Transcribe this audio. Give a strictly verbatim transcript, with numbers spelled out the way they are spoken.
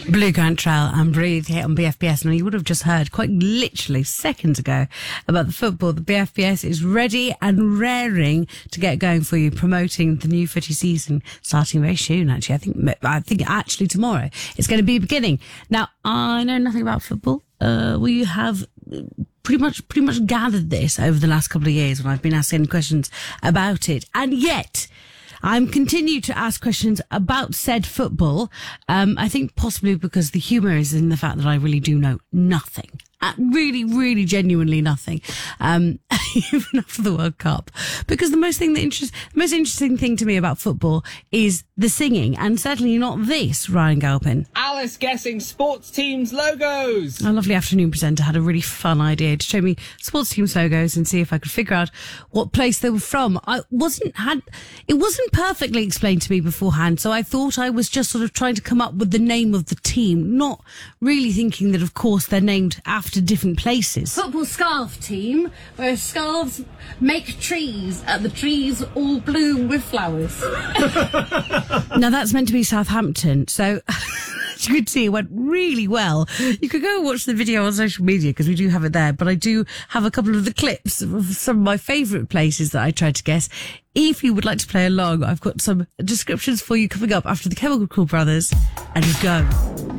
Blue Cantrell and Breathe here on B F B S. Now, you would have just heard quite literally seconds ago about the football. The B F B S is ready and raring to get going for you, promoting the new footy season starting very soon, actually. I think, I think actually tomorrow it's going to be beginning. Now, I know nothing about football. Uh, we have pretty much, pretty much gathered this over the last couple of years when I've been asking questions about it. And yet, I'm continued to ask questions about said football. Um, I think possibly because the humour is in the fact that I really do know nothing. Uh, really, really genuinely nothing. Um, even after the World Cup. Because the most thing that interest, the most interesting thing to me about football is the singing, and certainly not this, Ryan Galpin. Alice guessing sports teams' logos. Our lovely afternoon presenter had a really fun idea to show me sports teams' logos and see if I could figure out what place they were from. I wasn't had it wasn't perfectly explained to me beforehand, so I thought I was just sort of trying to come up with the name of the team, not really thinking that, of course, they're named after different places. Football scarf team, where scarves make trees, and the trees all bloom with flowers. Now, that's meant to be Southampton, so as you could see, it went really well. You could go and watch the video on social media because we do have it there, but I do have a couple of the clips of some of my favourite places that I tried to guess. If you would like to play along, I've got some descriptions for you coming up after the Chemical Brothers, and go.